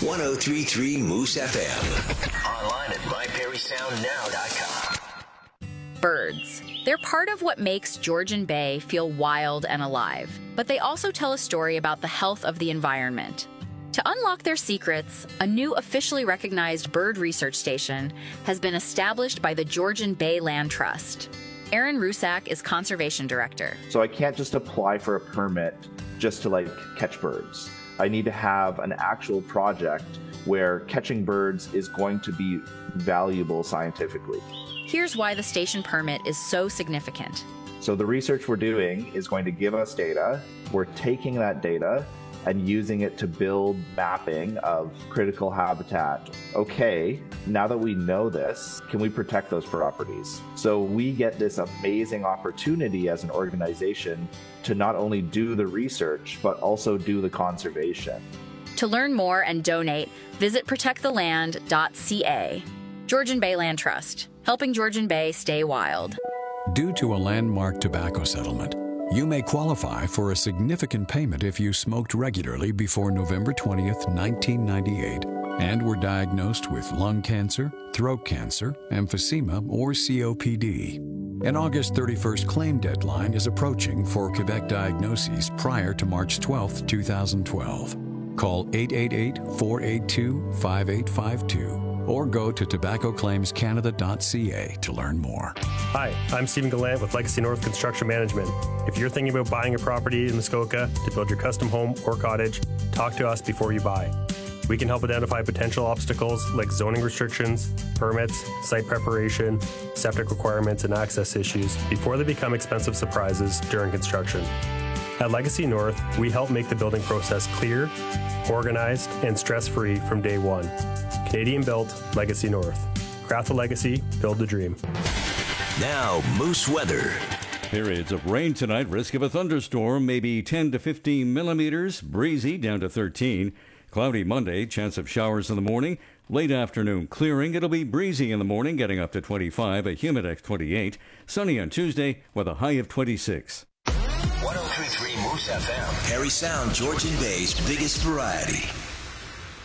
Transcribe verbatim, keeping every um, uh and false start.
one oh three point three Moose F M. Online at my perry sound now dot com. Birds. They're part of what makes Georgian Bay feel wild and alive, but they also tell a story about the health of the environment. To unlock their secrets, a new officially recognized bird research station has been established by the Georgian Bay Land Trust. Aaron Rusak is conservation director. So I can't just apply for a permit just to like catch birds. I need to have an actual project where catching birds is going to be valuable scientifically. Here's why the station permit is so significant. So the research we're doing is going to give us data. We're taking that data and using it to build mapping of critical habitat. Okay, now that we know this, can we protect those properties? So we get this amazing opportunity as an organization to not only do the research, but also do the conservation. To learn more and donate, visit protect the land dot c a. Georgian Bay Land Trust, helping Georgian Bay stay wild. Due to a landmark tobacco settlement, you may qualify for a significant payment if you smoked regularly before November twentieth, nineteen ninety-eight, and were diagnosed with lung cancer, throat cancer, emphysema, or C O P D. An August thirty-first claim deadline is approaching for Quebec diagnoses prior to March twelfth, two thousand twelve. Call eight eight eight, four eight two, five eight five two or go to tobacco claims canada dot c a to learn more. Hi, I'm Stephen Gallant with Legacy North Construction Management. If you're thinking about buying a property in Muskoka to build your custom home or cottage, talk to us before you buy. We can help identify potential obstacles like zoning restrictions, permits, site preparation, septic requirements, and access issues before they become expensive surprises during construction. At Legacy North, we help make the building process clear, organized, and stress-free from day one. Canadian-built, Legacy North. Craft the legacy, build the dream. Now, Moose weather. Periods of rain tonight. Risk of a thunderstorm, maybe ten to fifteen millimeters. Breezy down to thirteen. Cloudy Monday. Chance of showers in the morning. Late afternoon clearing. It'll be breezy in the morning, getting up to twenty-five. A humid at twenty-eight. Sunny on Tuesday with a high of twenty-six. one oh three point three Moose F M. Perry Sound, Georgian Bay's biggest variety.